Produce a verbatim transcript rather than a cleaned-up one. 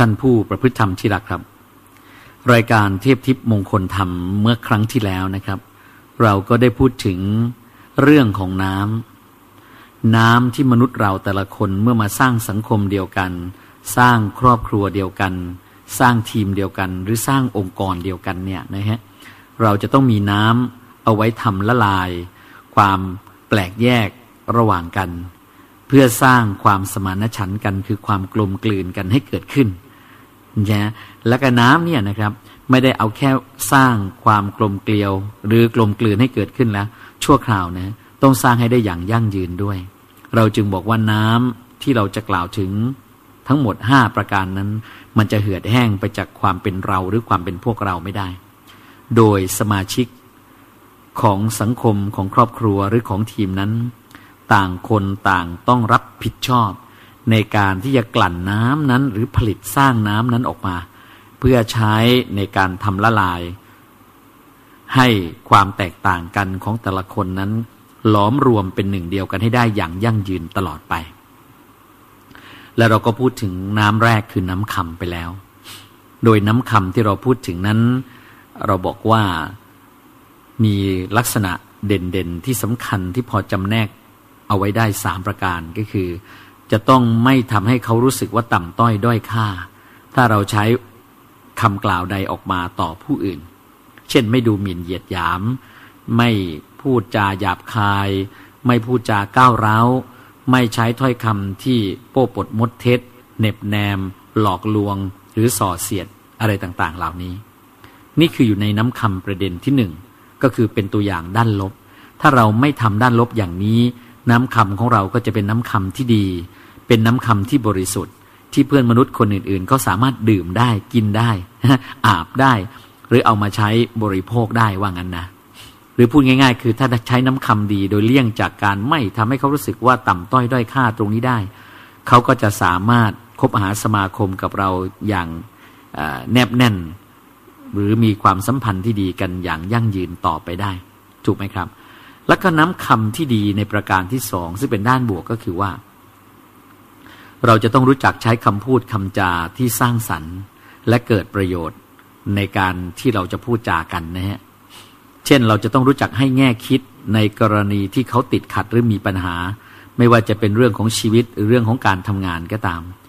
ท่านผู้ประพฤติธรรมที่รักครับรายการเทพทิพย์มงคลธรรมเมื่อครั้งที่แล้วนะครับเราก็ได้พูดถึงเรื่องของน้ำน้ำที่มนุษย์เราแต่ละคนเมื่อมาสร้างสังคมเดียวกันสร้างครอบครัวเดียวกันสร้างทีมเดียวกันหรือสร้างองค์กรเดียวกันเนี่ยนะฮะเราจะต้องมีน้ำเอาไว้ทำละลายความแปลกแยกระหว่างกันเพื่อสร้างความสมานฉันท์กันคือความกลมกลืนกันให้เกิดขึ้นนะและก็น้ำเนี่ยนะครับไม่ได้เอาแค่สร้างความกลมเกลียวหรือกลมกลืนให้เกิดขึ้นแล้วชั่วคราวนะต้องสร้างให้ได้อย่างยั่งยืนด้วยเราจึงบอกว่าน้ำที่เราจะกล่าวถึงทั้งหมดห้าประการนั้นมันจะเหือดแห้งไปจากความเป็นเราหรือความเป็นพวกเราไม่ได้โดยสมาชิกของสังคมของครอบครัวหรือของทีมนั้นต่างคนต่างต้องรับผิดชอบในการที่จะกลั่นน้ำนั้นหรือผลิตสร้างน้ำนั้นออกมาเพื่อใช้ในการทำละลายให้ความแตกต่างกันของแต่ละคนนั้นหลอมรวมเป็นหนึ่งเดียวกันให้ได้อย่างยั่งยืนตลอดไปแล้วเราก็พูดถึงน้ำแรกคือน้ำคำไปแล้วโดยน้ำคำที่เราพูดถึงนั้นเราบอกว่ามีลักษณะเด่นๆที่สำคัญที่พอจำแนกเอาไว้ได้สามประการก็คือจะต้องไม่ทำให้เขารู้สึกว่าต่ำต้อยด้อยค่าถ้าเราใช้คำกล่าวใดออกมาต่อผู้อื่นเช่นไม่ดูหมิ่นเหยียดหยามไม่พูดจาหยาบคายไม่พูดจาก้าวร้าวไม่ใช้ถ้อยคำที่โป้ปดมดเท็จเน็บแนมหลอกลวงหรือส่อเสียดอะไรต่างๆเหล่านี้นี่คืออยู่ในน้ำคำประเด็นที่หนึ่งก็คือเป็นตัวอย่างด้านลบถ้าเราไม่ทำด้านลบอย่างนี้น้ำคำของเราก็จะเป็นน้ำคำที่ดีเป็นน้ำคำที่บริสุทธิ์ที่เพื่อนมนุษย์คนอื่นๆเขาสามารถดื่มได้กินได้ อาบได้หรือเอามาใช้บริโภคได้ว่างั้นนะหรือพูดง่ายๆคือถ้าใช้น้ำคำดีโดยเลี่ยงจากการไม่ทำให้เขารู้สึกว่าต่ำต้อยด้อยค่าตรงนี้ได้เขาก็จะสามารถคบหาสมาคมกับเราอย่างแนบแน่นหรือมีความสัมพันธ์ที่ดีกันอย่างยั่งยืนต่อไปได้ถูกไหมครับแล้วก็น้ำคำที่ดีในประการที่สองซึ่งเป็นด้านบวกก็คือว่าเราจะต้องรู้จักใช้คำพูดคำจาที่สร้างสรรค์และเกิดประโยชน์ในการที่เราจะพูดจากันนะฮะเช่นเราจะต้องรู้จักให้แง่คิดในกรณีที่เขาติดขัดหรือมีปัญหาไม่ว่าจะเป็นเรื่องของชีวิตหรือเรื่องของการทำงานก็ตาม